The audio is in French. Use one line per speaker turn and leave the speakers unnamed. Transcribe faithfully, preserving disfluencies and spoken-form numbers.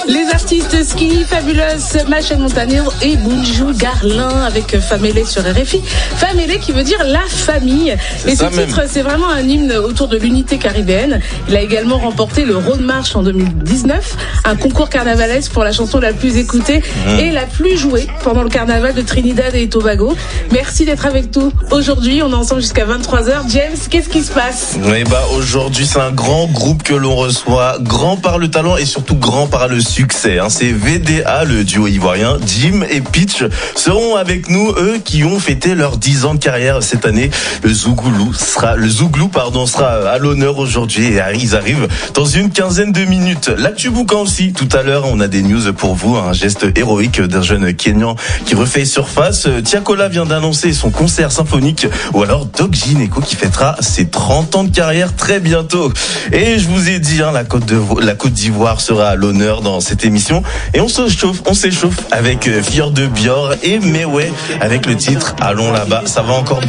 Les artistes Ski, Fabuleuse, Machel Montagnier et Buju Garlin avec Famélé sur R F I. Famélé qui veut dire la famille. Et ce titre, même. c'est vraiment un hymne autour de l'unité caribéenne. Il a également remporté le Road March en deux mille dix-neuf, un concours carnavalesque pour la chanson la plus écoutée mmh. et la plus jouée pendant le carnaval de Trinidad et Tobago. Merci d'être avec nous aujourd'hui. On est ensemble jusqu'à vingt-trois heures. James, qu'est-ce qui se passe?
Oui, bah, aujourd'hui, c'est un grand groupe que l'on reçoit, grand par le talent et surtout grand par le succès. Hein. C'est V D A, le duo ivoirien. Jim et Pitch seront avec nous, eux qui ont fêté leurs dix ans de carrière cette année. Le Zouglou sera, le Zouglou, pardon, sera à l'honneur aujourd'hui et ils arrivent dans une quinzaine de minutes. L'actu boucan aussi. Tout à l'heure, on a des news pour vous. Un geste héroïque d'un jeune Kényan qui refait surface. Tiakola vient d'annoncer son concert symphonique, ou alors Doc Gineco qui fêtera ses trente ans de carrière très bientôt. Et je vous ai dit, hein, la Côte de, la Côte d'Ivoire sera à l'honneur dans cette émission. Et on se chauffe, on s'échauffe avec Fior de Bior et Mewé avec le titre Allons là-bas. Ça va encore